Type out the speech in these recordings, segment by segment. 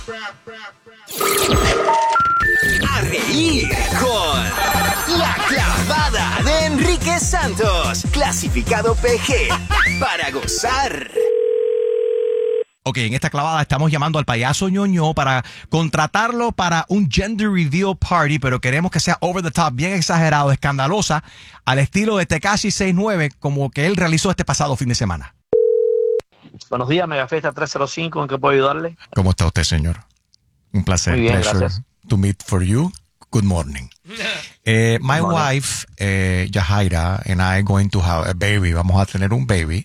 A reír con La Clavada de Enrique Santos, clasificado PG, para gozar. Ok, en esta clavada estamos llamando al payaso ñoño para contratarlo para un gender reveal party, pero queremos que sea over the top, bien exagerado, escandalosa, al estilo de Tekashi 69, como que él realizó este pasado fin de semana. Buenos días, Megafiesta 305, ¿en qué puedo ayudarle? ¿Cómo está usted, señor? Un placer. Muy bien, Pleasure gracias. to meet for you. Good morning. My wife, Yahaira, and I going to have a baby. Vamos a tener un baby.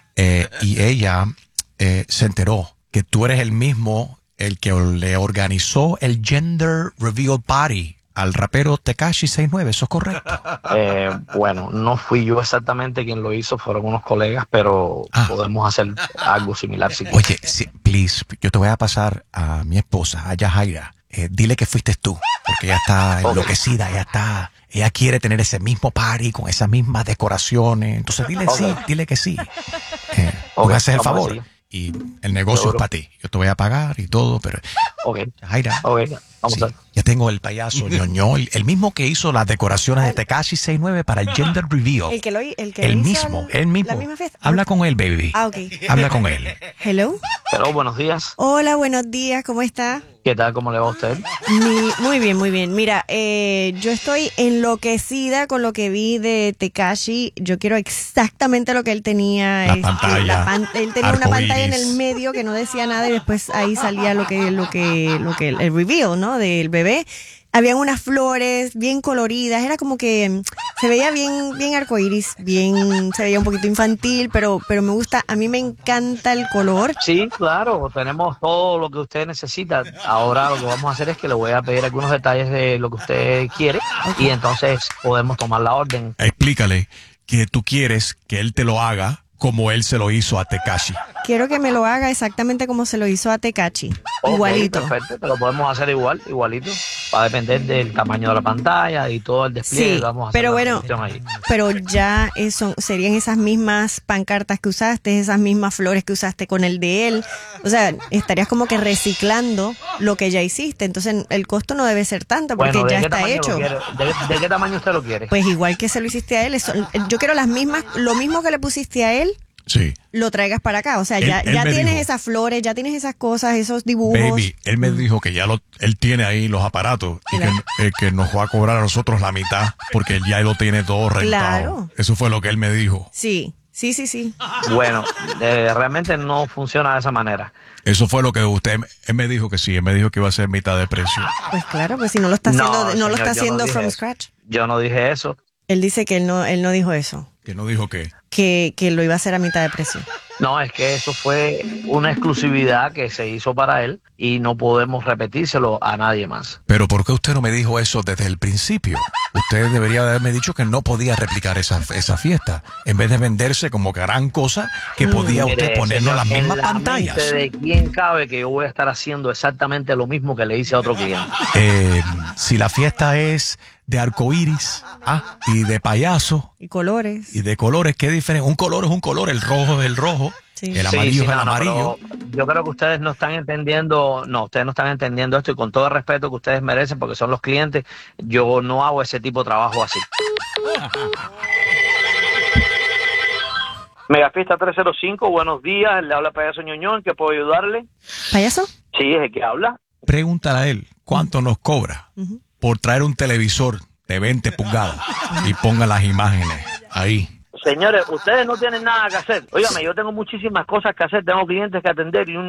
Y ella se enteró que tú eres el mismo, el que le organizó el gender reveal party al rapero Tekashi 69. ¿Eso es correcto? Bueno, no fui yo exactamente quien lo hizo, fueron unos colegas, pero podemos hacer algo similar si quieres. Oye, sí, please, yo te voy a pasar a mi esposa, a Yahaira. Dile que fuiste tú, porque ella está enloquecida, ella quiere tener ese mismo party con esas mismas decorazaciones. Entonces dile sí, dile que sí. Tú me haces el favor. Y el negocio es para ti. Yo te voy a pagar y todo, pero... Yahaira, vamos a ver. ya tengo el payaso ñoño, el mismo que hizo las decoraciones de Tekashi 69 para el gender reveal. El mismo. La misma fiesta. Habla con él, baby. Ok. Habla con él. Hello. Pero buenos días. Hola, buenos días, ¿cómo está? ¿Qué tal? ¿Cómo le va a usted? Muy bien, muy bien. Mira, yo estoy enloquecida con lo que vi de Tekashi. Yo quiero exactamente lo que él tenía. La pantalla. Él tenía una Arcoíris. pantalla en el medio que no decía nada y después ahí salía lo que el reveal, ¿no? Del bebé. Habían unas flores bien coloridas, era como que se veía bien arcoíris, se veía un poquito infantil, pero me gusta, a mí me encanta el color. Sí, claro, tenemos todo lo que usted necesita. Ahora lo que vamos a hacer es que le voy a pedir algunos detalles de lo que usted quiere y entonces podemos tomar la orden. Explícale que tú quieres que él te lo haga como él se lo hizo a Tekashi. Quiero que me lo haga exactamente como se lo hizo a Tekashi, igualito. Perfecto, te lo podemos hacer igualito. Va a depender del tamaño de la pantalla y todo el despliegue. Sí, Vamos a hacer pero la bueno, cuestión ahí. pero ya eso serían esas mismas pancartas que usaste, esas mismas flores que usaste con el de él. O sea, estarías como que reciclando lo que ya hiciste. Entonces el costo no debe ser tanto porque Bueno, ya está hecho. ¿De qué tamaño usted lo quiere? Pues igual que se lo hiciste a él, yo quiero lo mismo que le pusiste a él. Sí. Lo traigas para acá, o sea, Él ya me tienes dijo, esas flores, ya tienes esas cosas, esos dibujos. Baby, él me dijo que ya él tiene ahí los aparatos y que nos va a cobrar a nosotros la mitad porque él ya lo tiene todo rentado. Claro. Eso fue lo que él me dijo. Sí. Bueno, realmente no funciona de esa manera. Eso fue lo que él me dijo que sí, él me dijo que iba a ser mitad de precio. Pues claro, pues si no lo está haciendo, no lo está haciendo from scratch. Yo no dije eso. Él dice que él no dijo eso. ¿Que no dijo qué? Que lo iba a hacer a mitad de precio. No, es que eso fue una exclusividad que se hizo para él y no podemos repetírselo a nadie más. Pero ¿por qué usted no me dijo eso desde el principio? Usted debería haberme dicho que no podía replicar esa fiesta, en vez de venderse como gran cosa que podía usted ponerlo en las mismas pantallas. ¿De quién cabe que yo voy a estar haciendo exactamente lo mismo que le hice a otro cliente? Si la fiesta es de arcoíris y de payaso y colores y de colores, ¿qué diferencia? Un color es un color, el rojo es el rojo, sí. El amarillo es el amarillo. Yo creo que ustedes no están entendiendo, esto, y con todo el respeto que ustedes merecen porque son los clientes, yo no hago ese tipo de trabajo así. Megapista 305, buenos días, le habla Payaso Ñoño, ¿en qué puedo ayudarle? ¿Payaso? Sí, es el que habla. Pregúntale a él cuánto nos cobra por traer un televisor de 20 pulgadas y ponga las imágenes ahí. Señores, ustedes no tienen nada que hacer. Óigame, yo tengo muchísimas cosas que hacer, tengo clientes que atender y